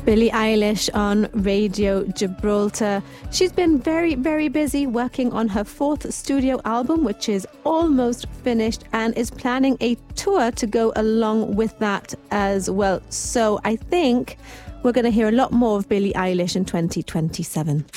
Billie Eilish on Radio Gibraltar. She's been very, very busy working on her fourth studio album, which is almost finished, and is planning a tour to go along with that as well. So I think we're going to hear a lot more of Billie Eilish in 2027.